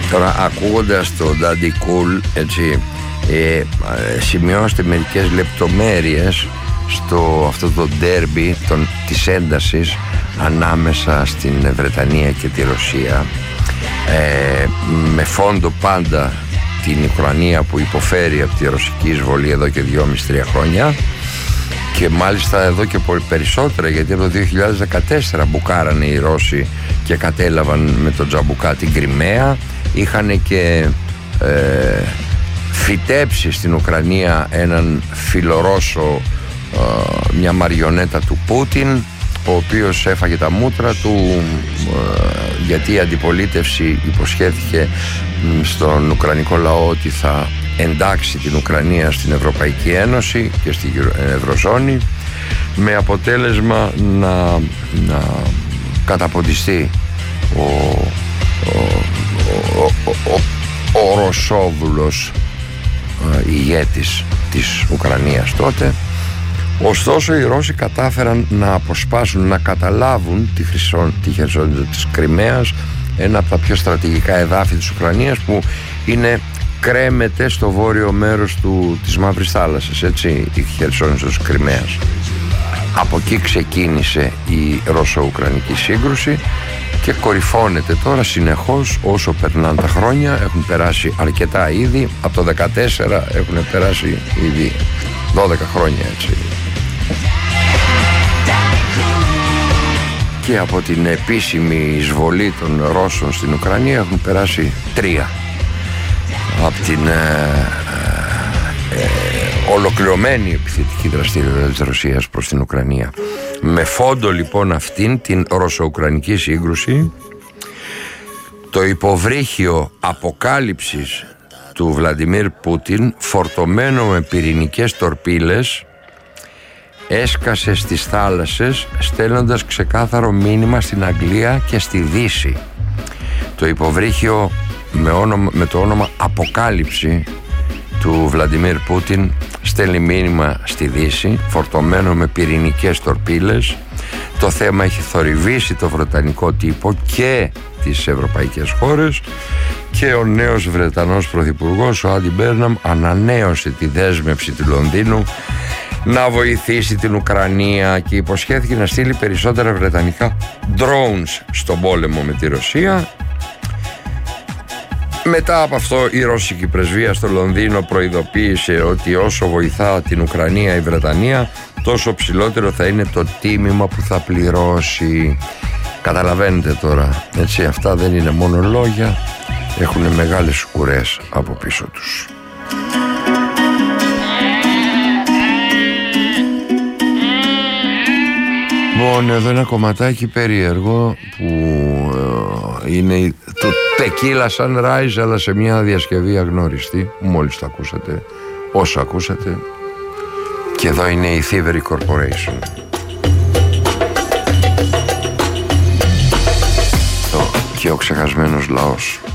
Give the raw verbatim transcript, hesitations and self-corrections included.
Τώρα, ακούγοντας το Daddy Cool, έτσι, ε, σημειώστε μερικές λεπτομέρειες στο αυτό το ντέρμπι των, της έντασης ανάμεσα στην Βρετανία και τη Ρωσία, ε, με φόντο πάντα την Ουκρανία που υποφέρει από τη ρωσική εισβολή εδώ και δυόμισι τρία χρόνια, και μάλιστα εδώ και πολύ περισσότερα, γιατί από το δύο χιλιάδες δεκατέσσερα μπουκάρανε οι Ρώσοι και κατέλαβαν με τον τζαμπουκά την Κριμαία. Είχαν και ε, φυτέψει στην Ουκρανία έναν φιλορώσο, ε, μια μαριονέτα του Πούτιν, ο οποίος έφαγε τα μούτρα του, ε, γιατί η αντιπολίτευση υποσχέθηκε στον Ουκρανικό λαό ότι θα εντάξει την Ουκρανία στην Ευρωπαϊκή Ένωση και στην Ευρωζώνη, με αποτέλεσμα να, να καταποντιστεί ο, ο, ο, ο, ο, ο Ρωσόβουλος ε, ηγέτης της Ουκρανίας τότε. Ωστόσο οι Ρώσοι κατάφεραν να αποσπάσουν, να καταλάβουν τη, χρυσό, τη χερσόνησο της Κριμαίας, ένα από τα πιο στρατηγικά εδάφη της Ουκρανίας, που είναι, κρέμεται στο βόρειο μέρος του, της Μαύρης Θάλασσας, έτσι, η χερσόνησο της Κριμαίας. Από εκεί ξεκίνησε η Ρώσο-Ουκρανική σύγκρουση και κορυφώνεται τώρα συνεχώς όσο περνάνε τα χρόνια. Έχουν περάσει αρκετά ήδη, από το δεκατέσσερα έχουν περάσει ήδη δώδεκα χρόνια, έτσι. Και από την επίσημη εισβολή των Ρώσων στην Ουκρανία έχουν περάσει τρία. Από την ε, ε, ε, ολοκληρωμένη επιθετική δραστηριότητα της Ρωσίας προς την Ουκρανία. Με φόντο λοιπόν αυτήν την Ρωσο-Ουκρανική σύγκρουση, το υποβρύχιο αποκάλυψης του Βλαντιμίρ Πούτιν, φορτωμένο με πυρηνικές τορπίλες, έσκασε στις θάλασσες, στέλνοντας ξεκάθαρο μήνυμα στην Αγγλία και στη Δύση. Το υποβρύχιο με, όνομα, με το όνομα Αποκάλυψη του Βλαντιμίρ Πούτιν στέλνει μήνυμα στη Δύση, φορτωμένο με πυρηνικές τορπίλες. Το θέμα έχει θορυβήσει το βρετανικό τύπο και τις ευρωπαϊκές χώρες, και ο νέος Βρετανός Πρωθυπουργός, ο Άντι Μπέρναμ, ανανέωσε τη δέσμευση του Λονδίνου να βοηθήσει την Ουκρανία και υποσχέθηκε να στείλει περισσότερα βρετανικά drones στον πόλεμο με τη Ρωσία. Μετά από αυτό η ρώσικη πρεσβεία στο Λονδίνο προειδοποίησε ότι όσο βοηθά την Ουκρανία η Βρετανία, τόσο ψηλότερο θα είναι το τίμημα που θα πληρώσει. Καταλαβαίνετε τώρα, έτσι, αυτά δεν είναι μόνο λόγια, έχουν μεγάλες ουρές από πίσω τους. Λοιπόν, εδώ ένα κομματάκι περίεργο που ε, είναι το Tequila Sunrise, αλλά σε μια διασκευή αγνώριστη. Μόλις το ακούσατε, όσο ακούσατε. Και εδώ είναι η Thievery Corporation. Το και ο ξεχασμένος λαός.